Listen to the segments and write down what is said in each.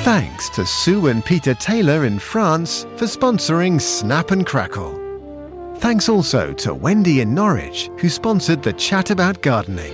Thanks to Sue and Peter Taylor in France for sponsoring Snap and Crackle. Thanks also to Wendy in Norwich, who sponsored the Chat About Gardening.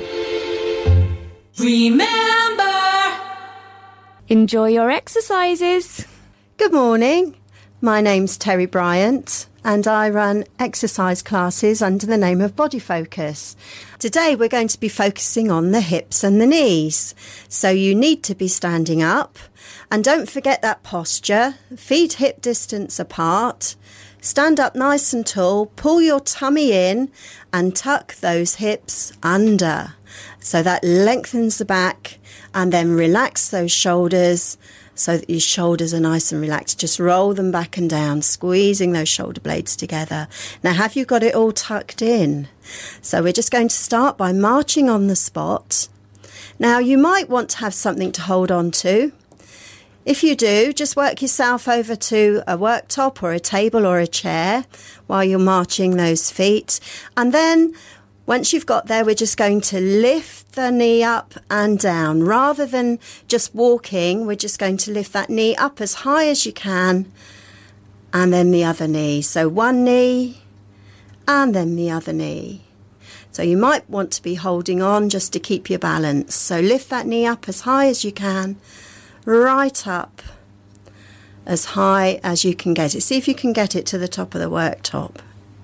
Remember! Enjoy your exercises. Good morning. My name's Terry Bryant and I run exercise classes under the name of Body Focus. Today we're going to be focusing on the hips and the knees. So you need to be standing up and don't forget that posture, feet hip distance apart. Stand up nice and tall, pull your tummy in and tuck those hips under. So that lengthens the back and then relax those shoulders so that your shoulders are nice and relaxed. Just roll them back and down, squeezing those shoulder blades together. Now, have you got it all tucked in? So we're just going to start by marching on the spot. Now, you might want to have something to hold on to. If you do, just work yourself over to a worktop or a table or a chair while you're marching those feet. And then once you've got there, we're just going to lift the knee up and down. Rather than just walking, we're just going to lift that knee up as high as you can and then the other knee. So one knee and then the other knee. So you might want to be holding on just to keep your balance. So lift that knee up as high as you can, right up as high as you can get it. See if you can get it to the top of the worktop.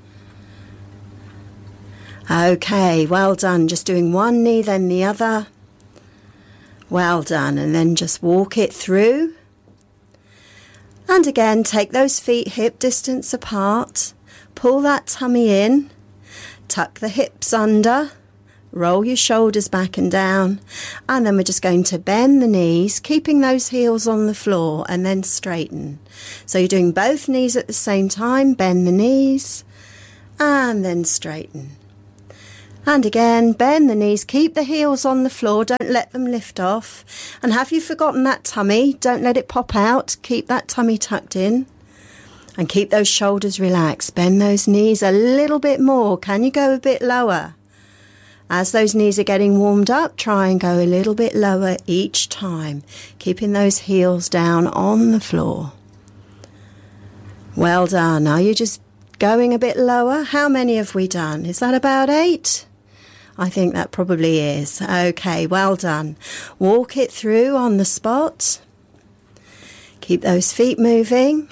Okay, well done. Just doing one knee, then the other. Well done. And then just walk it through. And again, take those feet hip distance apart. Pull that tummy in. Tuck the hips under. Roll your shoulders back and down. And then we're just going to bend the knees, keeping those heels on the floor, and then straighten. So you're doing both knees at the same time. Bend the knees and then straighten. And again, bend the knees, keep the heels on the floor, don't let them lift off. And have you forgotten that tummy? Don't let it pop out. Keep that tummy tucked in. And keep those shoulders relaxed. Bend those knees a little bit more. Can you go a bit lower? As those knees are getting warmed up, try and go a little bit lower each time, keeping those heels down on the floor. Well done. Are you just going a bit lower? How many have we done? Is that about 8? I think that probably is. Okay, well done. Walk it through on the spot. Keep those feet moving.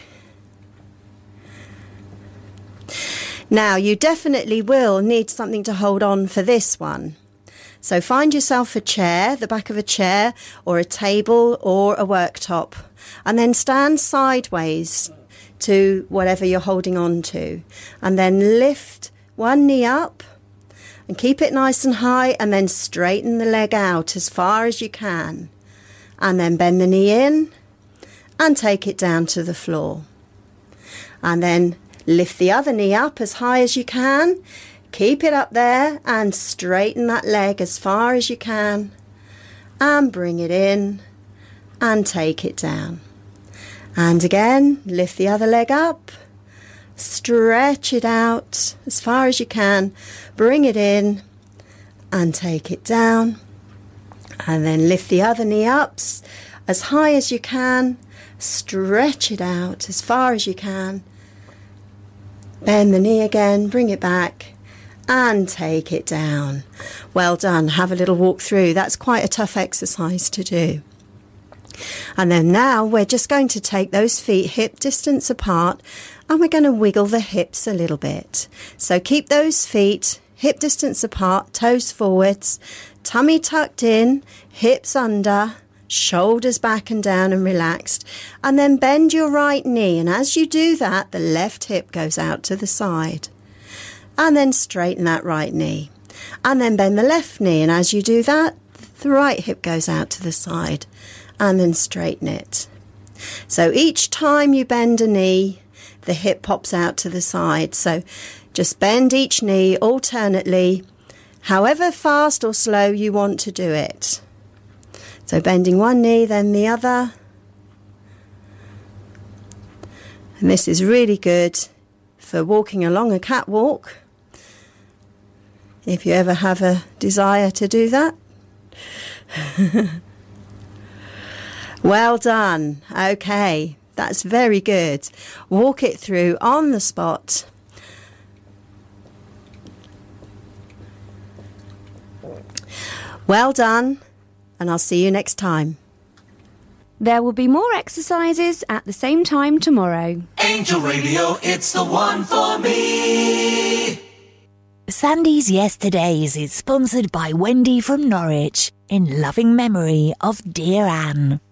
Now, you definitely will need something to hold on for this one. So find yourself a chair, the back of a chair, or a table, or a worktop, and then stand sideways to whatever you're holding on to. And then lift one knee up and keep it nice and high, and then straighten the leg out as far as you can. And then bend the knee in and take it down to the floor. And then lift the other knee up as high as you can. Keep it up there and straighten that leg as far as you can. And bring it in and take it down. And again, lift the other leg up. Stretch it out as far as you can. Bring it in and take it down. And then lift the other knee up as high as you can. Stretch it out as far as you can. Bend the knee again, bring it back and take it down. Well done. Have a little walk through. That's quite a tough exercise to do. And then now we're just going to take those feet hip distance apart and we're going to wiggle the hips a little bit. So keep those feet hip distance apart, toes forwards, tummy tucked in, hips under, shoulders back and down and relaxed. And then bend your right knee. And as you do that, the left hip goes out to the side. And then straighten that right knee. And then bend the left knee. And as you do that, the right hip goes out to the side. And then straighten it. So each time you bend a knee, the hip pops out to the side. So just bend each knee alternately, however fast or slow you want to do it. So bending one knee, then the other. And this is really good for walking along a catwalk, if you ever have a desire to do that. Well done. Okay, that's very good. Walk it through on the spot. Well done, and I'll see you next time. There will be more exercises at the same time tomorrow. Angel Radio, it's the one for me. Sandy's Yesterdays is sponsored by Wendy from Norwich in loving memory of dear Anne.